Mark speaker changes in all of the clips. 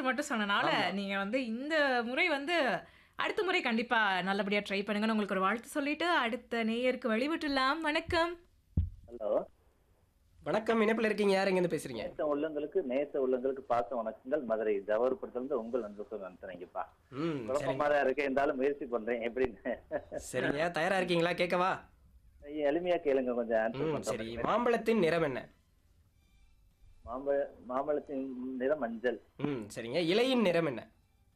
Speaker 1: Answer மட்டும் சொன்னனால,
Speaker 2: ஆமா.
Speaker 1: நீங்க வந்து இந்த முறை வந்து அடுத்த முறை கண்டிப்பா நல்லபடியா ட்ரை பண்ணுங்கன்னு உங்களுக்கு ஒரு வாழ்த்து சொல்லிட்டு, அடுத்த நேயருக்கு வழிவிட்டுலாம். வணக்கம்.
Speaker 3: ஹலோ.
Speaker 2: வணக்கம். இணைப்பில இருக்கீங்க. யார் எங்கேருந்து பேசுறீங்க?
Speaker 3: நேச உள்ளங்களுக்கு பாச வணக்கங்கள். மதுரை ஜவஹர்புரத்திலிருந்து உங்கள் அன்பு நினைக்கிறேங்கப்பா.
Speaker 2: சரிங்க.
Speaker 3: குழப்பமா தான் இருக்கு, இருந்தாலும் முயற்சி பண்றேன் எப்படின்னு.
Speaker 2: சரிங்க. தயாரா இருக்கீங்களா? கேட்கவா?
Speaker 3: எளிமையா கேளுங்க, கொஞ்சம் ஆன்சர்
Speaker 2: சரி.
Speaker 3: பண்றேன்.
Speaker 2: மாம்பழத்தின் நிறம் என்ன?
Speaker 3: மாம்பழத்தின் நிறம் மஞ்சள்.
Speaker 2: சரிங்க. இலையின் நிறம் என்ன?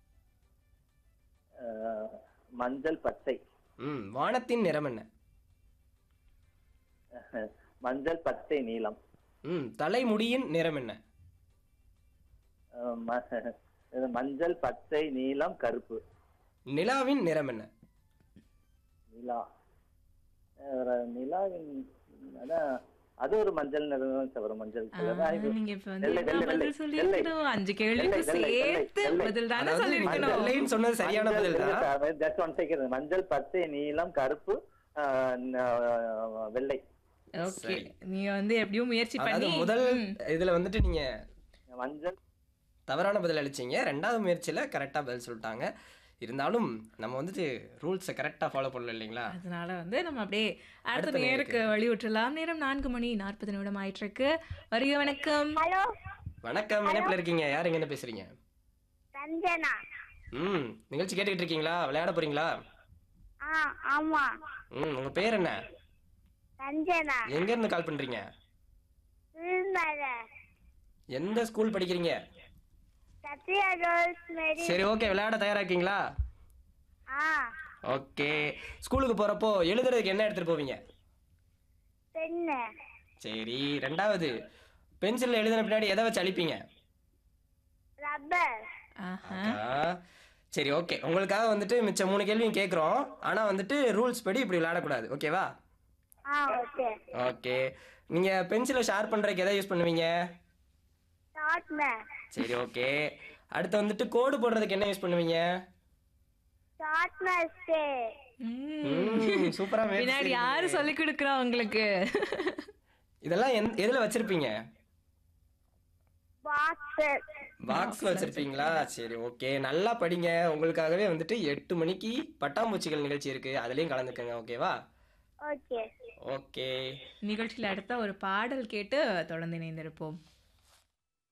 Speaker 3: மஞ்சள் பச்சை.
Speaker 2: வானத்தின் நிறம் என்ன?
Speaker 3: மஞ்சள் பச்சை நீலம்.
Speaker 2: தலைமுடியின் நிறம் என்ன?
Speaker 3: மஞ்சள் பச்சை நீலம் கருப்பு.
Speaker 2: நிலாவின் நிறம் என்ன?
Speaker 3: நிலா நிலாவின் அதான், அது ஒரு மஞ்சள் நிறம், சவர மஞ்சள்
Speaker 1: நீங்க இப்ப வந்து என்ன பதில் சொல்லிருக்கணும்? 5 கேள்விக்கு சேர்த்து பதில் தானே சொல்லிருக்கணும்.
Speaker 2: வெள்ளைன்னு சொன்னது சரியான பதில் தான்.
Speaker 3: Just one second. மஞ்சள் பச்சை நீலம் கருப்பு வெள்ளை.
Speaker 1: ஓகே, நீங்க வந்து எப்படியும் முயற்சி
Speaker 2: அதாவது
Speaker 1: பண்ணி
Speaker 2: முதல் இதுல வந்துட்டு நீங்க
Speaker 3: மஞ்சள்
Speaker 2: தவறான பதில் அளிச்சீங்க. 2வது முயற்சியில கரெக்டா பதில் சொல்லிட்டாங்க. இருந்தாலும் நம்ம வந்துட்டு ரூல்ஸை கரெக்டா ஃபாலோ பண்ணல இல்லைங்களா?
Speaker 1: அதனால வந்து நம்ம அப்படியே அடுத்த
Speaker 2: அடுத்த
Speaker 1: நேருக்கு வழிவிட்டுலாம். நேரம் 4:40 ஆயிட்டு இருக்கு. வருக வணக்கம்.
Speaker 4: ஹலோ.
Speaker 2: வணக்கம். இணைப்பில் இருக்கீங்க. யார் எங்கேருந்து பேசுறீங்க?
Speaker 4: ரஞ்சனா.
Speaker 2: நிகழ்ச்சி கேட்டுக்கிட்டு இருக்கீங்களா? விளையாட போறீங்களா?
Speaker 4: ஆமா.
Speaker 2: உங்க பேர் என்ன?
Speaker 4: ரஞ்சனா.
Speaker 2: எங்க இருந்து கால் பண்றீங்க?
Speaker 4: திருமலை.
Speaker 2: எந்த ஸ்கூல் படிக்கிறீங்க?
Speaker 4: சத்யா ரோஸ் மேரி.
Speaker 2: சரி, ஓகே. விளையாட தயாரா இருக்கீங்களா? ஓகே. ஸ்கூலுக்கு போறப்போ எழுதுறதுக்கு என்ன எடுத்துட்டு போவீங்க?
Speaker 4: பெண்ணு.
Speaker 2: சரி. 2வது, பென்சில்ல எழுதின பின்னாடி எதை வச்சு அழிப்பீங்க?
Speaker 4: ரப்பர்.
Speaker 1: ஆஹா.
Speaker 2: சரி, ஓகே. உங்களுக்காக வந்துட்டு மிச்சம் 3 கேள்வியும் கேட்குறோம். ஆனா வந்துட்டு ரூல்ஸ் படி இப்படி விளையாடக்கூடாது. ஓகேவா?
Speaker 4: ஓகே.
Speaker 2: ஓகே. நீங்க பென்சிலை ஷார்ப் பண்றதுக்கு எதை யூஸ் பண்ணுவீங்க?
Speaker 4: ஷார்ட்னர்.
Speaker 2: சரி, ஓகே. அடுத்து வந்துட்டு கோடு போடுறதுக்கு என்ன யூஸ் பண்ணுவீங்க?
Speaker 4: ஷார்ட்னர் ஸ்கே.
Speaker 2: சூப்பரா
Speaker 1: பின்னாடி யாரு சொல்லி கொடுக்குறா உங்களுக்கு?
Speaker 2: இதெல்லாம் எதுல வச்சிருப்பீங்க?
Speaker 4: பாக்ஸ்ல
Speaker 2: வச்சிருப்பீங்களா? சரி, ஓகே. நல்லா படிங்க. உங்களுக்காகவே வந்துட்டு 8 மணிக்கு பட்டாம்பூச்சிகள் நிகழ்ச்சி இருக்கு. அதுலயும் கலந்துக்கங்க. ஓகேவா?
Speaker 4: ஓகே.
Speaker 2: ஓகே.
Speaker 1: நிகழ்ச்சியில் அடுத்த ஒரு பாடல் கேட்டு தொடர்ந்து இணைந்திருப்போம்.